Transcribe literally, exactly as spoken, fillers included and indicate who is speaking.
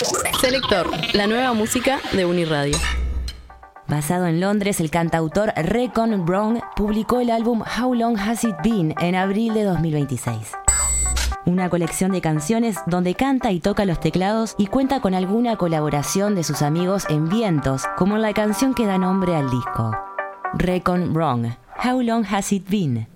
Speaker 1: Selector, la nueva música de Uniradio.
Speaker 2: Basado en Londres, el cantautor Recon Brown publicó el álbum How Long Has It Been en abril de dos mil veintiséis. Una colección de canciones donde canta y toca los teclados y cuenta con alguna colaboración de sus amigos en vientos, como en la canción que da nombre al disco. Recon Brown, How Long Has It Been.